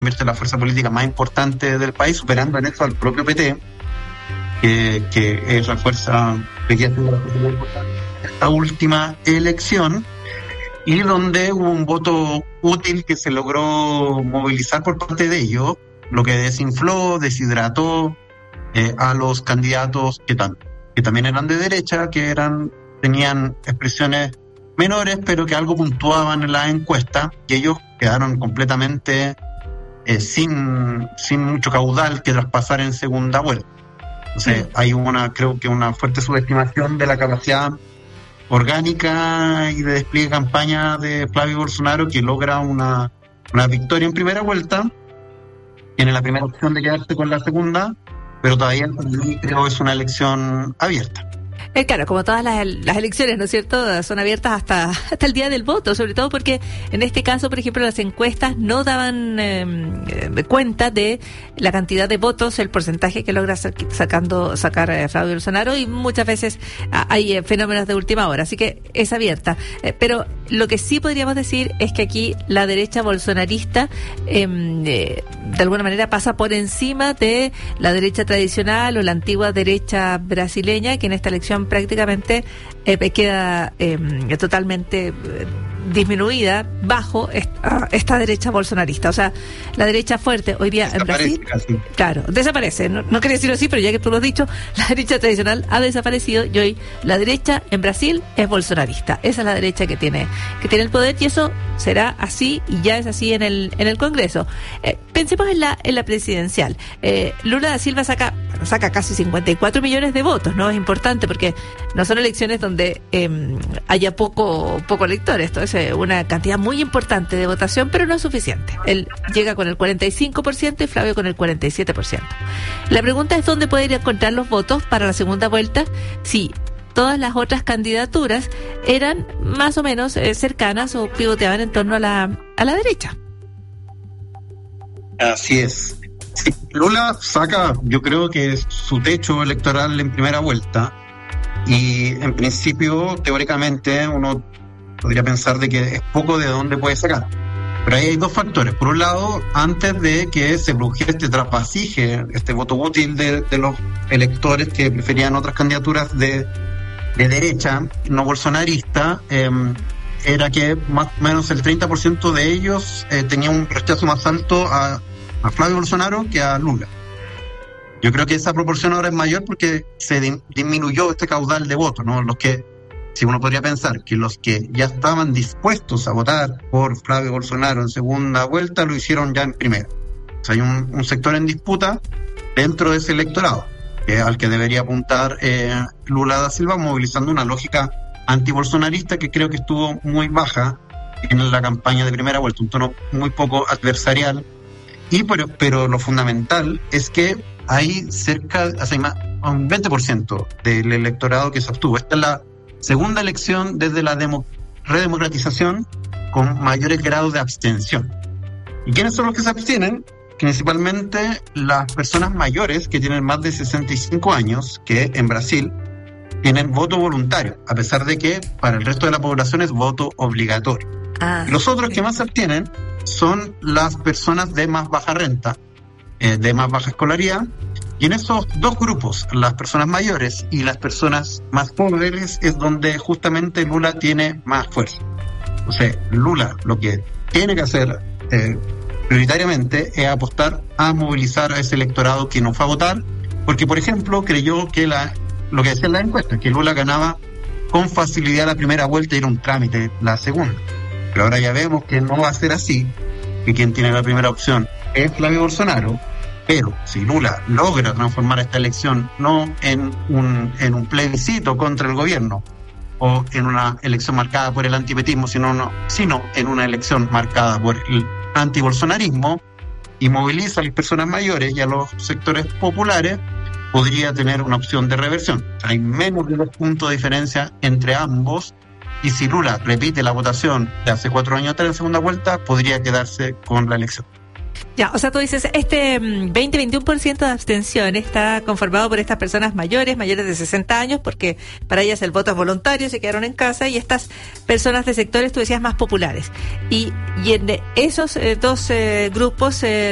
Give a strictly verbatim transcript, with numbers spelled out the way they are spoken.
convierte en la fuerza política más importante del país, superando en eso al propio P T, que, que es la fuerza que quiere hacer la fuerza más importante en esta última elección, y donde hubo un voto útil que se logró movilizar por parte de ellos, lo que desinfló, deshidrató eh, a los candidatos que, tam- que también eran de derecha, que eran tenían expresiones menores, pero que algo puntuaban en la encuesta, y ellos quedaron completamente eh, sin, sin mucho caudal que traspasar en segunda vuelta. Entonces, hay una, creo que una fuerte subestimación de la capacidad orgánica y de despliegue de campaña de Flavio Bolsonaro, que logra una, una victoria en primera vuelta, tiene la primera opción de quedarse con la segunda, pero todavía creo que es una elección abierta. Eh, claro, como todas las, las elecciones, ¿no es cierto?, son abiertas hasta hasta el día del voto, sobre todo porque en este caso, por ejemplo, las encuestas no daban eh, cuenta de la cantidad de votos, el porcentaje que logra sac- sacando sacar eh, Flavio Bolsonaro, y muchas veces ah, hay eh, fenómenos de última hora, así que es abierta. Eh, pero lo que sí podríamos decir es que aquí la derecha bolsonarista eh, eh, de alguna manera pasa por encima de la derecha tradicional o la antigua derecha brasileña, que en esta elección prácticamente eh, queda eh, totalmente eh, disminuida bajo esta, esta derecha bolsonarista. O sea, la derecha fuerte hoy día en Brasil, casi. Claro, desaparece. No, no quería decirlo así, pero ya que tú lo has dicho, la derecha tradicional ha desaparecido y hoy la derecha en Brasil es bolsonarista. Esa es la derecha que tiene que tiene el poder, y eso será así, y ya es así en el en el Congreso. Eh, pensemos en la en la presidencial. Eh, Lula da Silva saca bueno, saca casi cincuenta y cuatro millones de votos, ¿no? Es importante porque no son elecciones donde eh, haya poco poco electores. Esto es eh, una cantidad muy importante de votación, pero no es suficiente. Él llega con el cuarenta y cinco por ciento y Flavio con el cuarenta y siete por ciento. La pregunta es dónde poder encontrar los votos para la segunda vuelta si todas las otras candidaturas eran más o menos eh, cercanas o pivoteaban en torno a la a la derecha. Así es. Sí, Lula saca, yo creo que es su techo electoral en primera vuelta, y en principio, teóricamente, uno podría pensar de que es poco de dónde puede sacar. Pero ahí hay dos factores. Por un lado, antes de que se produjera este trasvasije, este voto útil de, de los electores que preferían otras candidaturas de, de derecha, no bolsonarista, eh, era que más o menos el treinta por ciento de ellos eh, tenía un rechazo más alto a, a Flavio Bolsonaro que a Lula. Yo creo que esa proporción ahora es mayor porque se di- disminuyó este caudal de votos, ¿no? Los que, si uno podría pensar que los que ya estaban dispuestos a votar por Flavio Bolsonaro en segunda vuelta lo hicieron ya en primera. O sea, hay un, un sector en disputa dentro de ese electorado, que, al que debería apuntar eh, Lula da Silva, movilizando una lógica antibolsonarista que creo que estuvo muy baja en la campaña de primera vuelta, un tono muy poco adversarial. Y pero, pero lo fundamental es que hay cerca, o sea, hay más, un veinte por ciento del electorado que se abstuvo. Esta es la segunda elección desde la demo, redemocratización con mayores grados de abstención. ¿Y quiénes son los que se abstienen? Principalmente las personas mayores que tienen más de sesenta y cinco años, que en Brasil tienen voto voluntario, a pesar de que para el resto de la población es voto obligatorio. Ah, los otros que más se abstienen son las personas de más baja renta, eh, de más baja escolaridad, y en esos dos grupos, las personas mayores y las personas más pobres, es donde justamente Lula tiene más fuerza. O sea, Lula lo que tiene que hacer eh, prioritariamente es apostar a movilizar a ese electorado que no fue a votar, porque, por ejemplo, creyó que la, lo que decía en la encuesta, que Lula ganaba con facilidad la primera vuelta y era un trámite la segunda. Pero ahora ya vemos que no va a ser así, que quien tiene la primera opción es Flavio Bolsonaro. Pero si Lula logra transformar esta elección no en un, en un plebiscito contra el gobierno o en una elección marcada por el antipetismo, sino, no, sino en una elección marcada por el antibolsonarismo, y moviliza a las personas mayores y a los sectores populares, podría tener una opción de reversión. Hay menos de dos puntos de diferencia entre ambos, y si Lula repite la votación de hace cuatro años atrás en segunda vuelta, podría quedarse con la elección. Ya, o sea, tú dices, este veinte a veintiuno por ciento de abstención está conformado por estas personas mayores, mayores de sesenta años, porque para ellas el voto es voluntario, se quedaron en casa, y estas personas de sectores, tú decías, más populares. Y, y en esos eh, dos eh, grupos, eh,